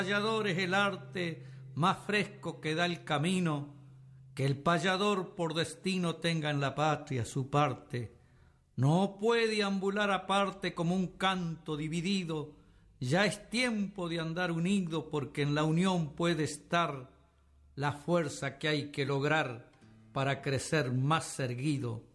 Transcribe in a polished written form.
payador es el arte más fresco que da el camino, que el payador por destino tenga en la patria su parte. No puede ambular aparte como un canto dividido, ya es tiempo de andar unido porque en la unión puede estar la fuerza que hay que lograr para crecer más erguido.